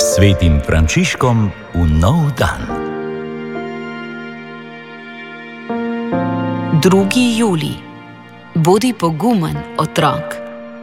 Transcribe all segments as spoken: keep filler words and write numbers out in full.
Svetim Frančiškom v nov dan. drugi julij. Bodi pogumen, otrok.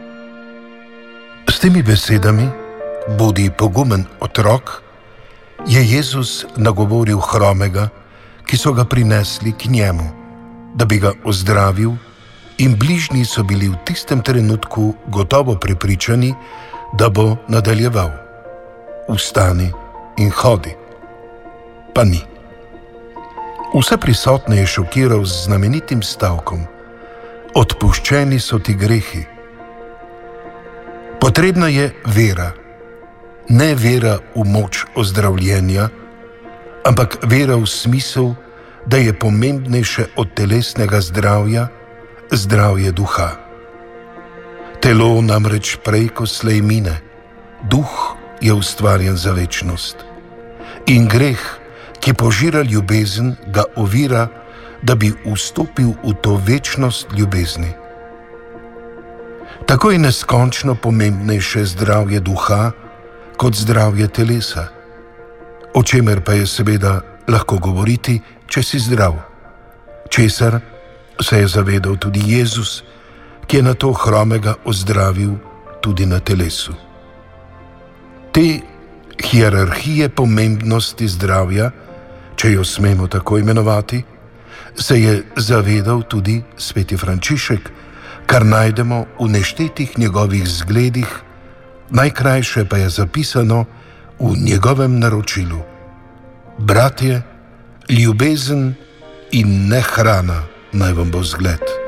S temi besedami, bodi pogumen, otrok, je Jezus nagovoril hromega, ki so ga prinesli k njemu, da bi ga ozdravil, in bližnji so bili v tistem trenutku gotovo prepričani, da bo nadaljeval. Vstani in hodi. Pa ni. Vse prisotne je šokiral z znamenitim stavkom: odpuščeni so ti grehi. Potrebna je vera, ne vera v moč ozdravljenja, ampak vera v smisel, da je pomembnejše od telesnega zdravja zdravje duha. Telo namreč prej ko slej mine, duh je ustvarjen za večnost. In greh, ki požira ljubezen, ga ovira, da bi vstopil v to večnost ljubezni. Tako je neskončno pomembnejše zdravje duha kot zdravje telesa, o čemer pa je seveda lahko govoriti, če si zdrav, česar se je zavedal tudi Jezus, ki je na to hromega ozdravil tudi na telesu. Te hierarhije pomembnosti zdravja, če jo smemo tako imenovati, se je zavedal tudi sveti Frančišek, kar najdemo v neštetih njegovih zgledih, najkrajše pa je zapisano v njegovem naročilu: bratje, ljubezen in ne hrana naj vam bo zgled.